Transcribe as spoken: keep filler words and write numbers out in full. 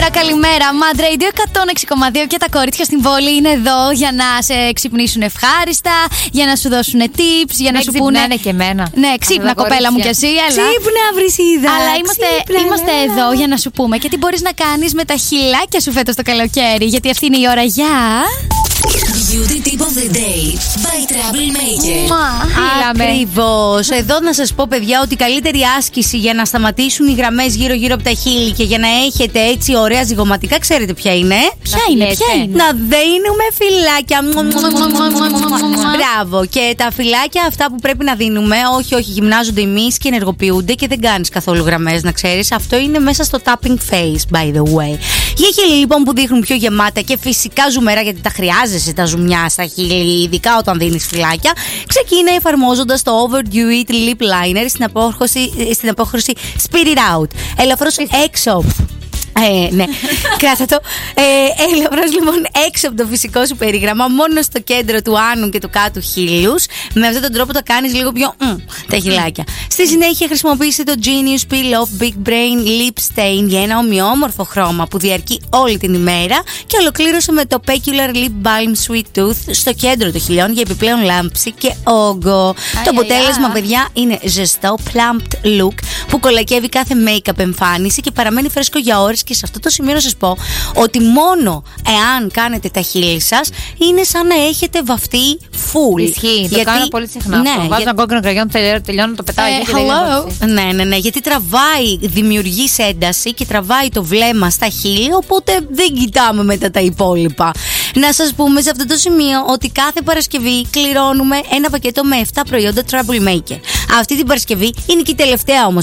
Καλημέρα, καλημέρα. Mad Radio εκατόν έξι κόμμα δύο και τα κορίτσια στην πόλη είναι εδώ για να σε ξυπνήσουν ευχάριστα, για να σου δώσουν tips, για να ναι, σου πούνε. Ναι, και εμένα. Ναι, ξύπνα κοπέλα μου κι εσύ. Αλλά... Ξύπνα, Βρυσίδα. Αλλά είμαστε, είμαστε εδώ για να σου πούμε και τι μπορείς να κάνεις με τα χιλάκια σου φέτος το καλοκαίρι. Γιατί αυτή είναι η ώρα για. Beauty tip of the day by Troublemaker. Ακριβώς. Εδώ να σας πω, παιδιά, ότι η καλύτερη άσκηση για να σταματήσουν οι γραμμές γύρω-γύρω από τα χείλη και για να έχετε έτσι ωραία ζυγωματικά, ξέρετε ποια είναι? Ποια είναι, ποια είναι? Να δίνουμε φυλάκια. Μπράβο. Και τα φυλάκια αυτά που πρέπει να δίνουμε, όχι, όχι, γυμνάζονται οι μυς και ενεργοποιούνται και δεν κάνεις καθόλου γραμμές, να ξέρεις. Αυτό είναι μέσα στο tapping face, by the way. Για χείλη λοιπόν που δείχνουν πιο γεμάτα και φυσικά ζουμερά, γιατί τα χρειάζεσαι τα ζουμιά στα χείλη, ειδικά όταν δίνεις φυλάκια, ξεκίνα εφαρμόζοντας το Overdue It Lip Liner στην απόχρωση, στην απόχρωση Spit It Out. Ελαφρώς έξω. Ε, ναι, κράτα το. Ε, Ελαφρώς λοιπόν έξω από το φυσικό σου περίγραμμα, μόνο στο κέντρο του άνω και του κάτω χείλους. Με αυτόν τον τρόπο τα κάνεις λίγο πιο μ, τα χειλάκια. Στη συνέχεια χρησιμοποιήστε το Genius Peel Off Big Brain Lip Stain για ένα ομοιόμορφο χρώμα που διαρκεί όλη την ημέρα. Και ολοκλήρωσε με το Peculiar Lip Balm Sweet Tooth στο κέντρο των χειλιών για επιπλέον λάμψη και όγκο. Το αποτέλεσμα, παιδιά, είναι ζεστό, plumped look που κολακεύει κάθε make-up εμφάνιση και παραμένει φρέσκο για ώρες. Και σε αυτό το σημείο να σας πω ότι μόνο εάν κάνετε τα χείλη σας είναι σαν να έχετε βαφτεί full. Ισχύει, γιατί... το κάνω πολύ συχνά. Ναι, αυτό. Βάζω για... ένα κόκκινο κραγιόν, τελειώνω, το πετάω ε, εκεί και τελειώνω. Ναι, ναι, ναι, γιατί τραβάει, δημιουργεί ένταση και τραβάει το βλέμμα στα χείλη, οπότε δεν κοιτάμε μετά τα υπόλοιπα. Να σας πούμε σε αυτό το σημείο ότι κάθε Παρασκευή κληρώνουμε ένα πακέτο με επτά προϊόντα Troublemaker. Αυτή την Παρασκευή είναι και η τελευταία όμως